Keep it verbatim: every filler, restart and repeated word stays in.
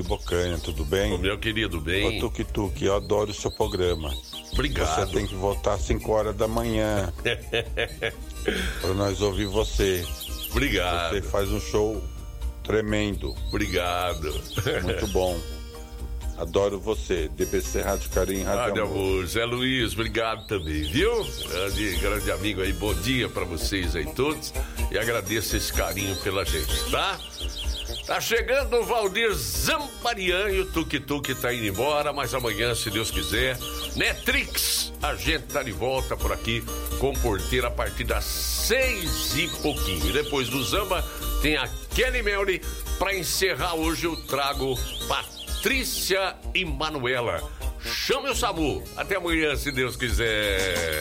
de Bocanha, tudo bem? Ô, meu querido, bem. Ô, Tuque Tuque, eu adoro o seu programa. Obrigado. Você tem que voltar às cinco horas da manhã para nós ouvir você. Obrigado. Você faz um show tremendo. Obrigado. Muito bom. Adoro você. D B C Rádio Carinho, Rádio Rádio Amor. Amor. Zé Luiz, obrigado também, viu? Grande, grande amigo aí, bom dia pra vocês aí todos. E agradeço esse carinho pela gente, tá? Tá chegando o Valdir Zamparian e o Tuque Tuque tá indo embora, mas amanhã, se Deus quiser, Netrix, a gente tá de volta por aqui com Porteira a partir das seis e pouquinho. E depois do Zamba, tem a Kelly Melly. Pra encerrar hoje, eu trago Patrícia e Manuela. Chame o Samu. Até amanhã, se Deus quiser.